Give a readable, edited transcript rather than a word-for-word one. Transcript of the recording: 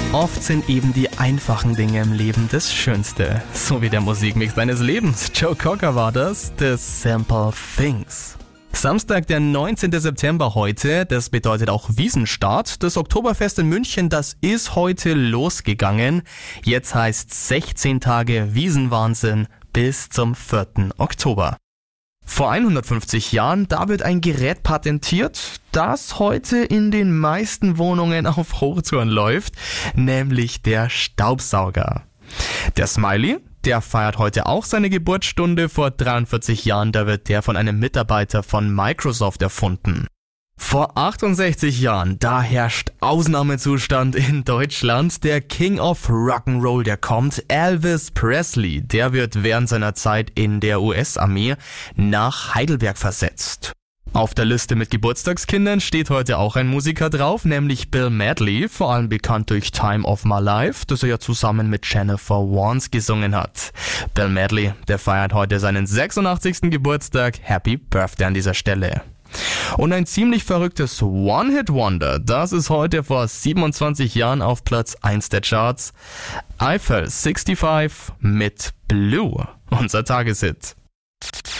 Oft sind eben die einfachen Dinge im Leben das Schönste. So wie der Musikmix deines Lebens. Joe Cocker war das, The Simple Things. Samstag, der 19. September heute, das bedeutet auch Wiesenstart. Das Oktoberfest in München, das ist heute losgegangen. Jetzt heißt 16 Tage Wiesenwahnsinn bis zum 4. Oktober. Vor 150 Jahren, da wird ein Gerät patentiert, das heute in den meisten Wohnungen auf Hochtouren läuft, nämlich der Staubsauger. Der Smiley, der feiert heute auch seine Geburtsstunde. Vor 43 Jahren, da wird der von einem Mitarbeiter von Microsoft erfunden. Vor 68 Jahren, da herrscht Ausnahmezustand in Deutschland. Der King of Rock'n'Roll, der kommt, Elvis Presley, der wird während seiner Zeit in der US-Armee nach Heidelberg versetzt. Auf der Liste mit Geburtstagskindern steht heute auch ein Musiker drauf, nämlich Bill Medley, vor allem bekannt durch Time of My Life, das er ja zusammen mit Jennifer Warnes gesungen hat. Bill Medley, der feiert heute seinen 86. Geburtstag. Happy Birthday an dieser Stelle. Und ein ziemlich verrücktes One-Hit-Wonder, das ist heute vor 27 Jahren auf Platz 1 der Charts. Eiffel 65 mit Blue, unser Tageshit.